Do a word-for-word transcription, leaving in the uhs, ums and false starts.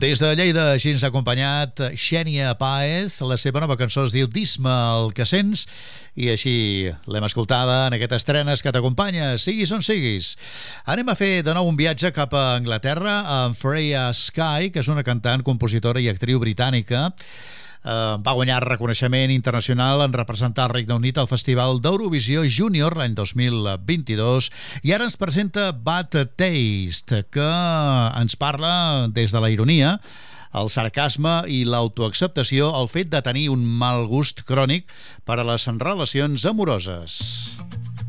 Des de Lleida així ens ha acompanyat Xènia Páez. La seva nova cançó es diu Dis-me el que sents i així l'hem escoltada en aquestes estrenes que t'acompanya, siguis on siguis. Anem a fer de nou un viatge cap a Anglaterra amb Freya Skye, que és una cantant, compositora i actriu britànica. Uh, va guanyar reconeixement internacional en representar el Regne Unit al Festival d'Eurovisió Júnior l'any dos mil vint-i-dos i ara ens presenta Bad Taste, que ens parla des de la ironia, el sarcasme i l'autoacceptació, el fet de tenir un mal gust crònic per a les relacions amoroses.